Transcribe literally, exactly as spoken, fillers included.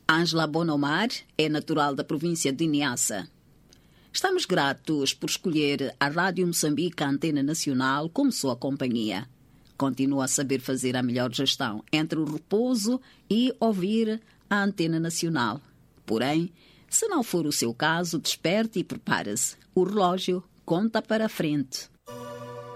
Ângela Bonomar é natural da província de Niassa. Estamos gratos por escolher a Rádio Moçambique, a Antena Nacional, como sua companhia. Continua a saber fazer a melhor gestão entre o repouso e ouvir a Antena Nacional. Porém, se não for o seu caso, desperte e prepare-se. O relógio conta para a frente.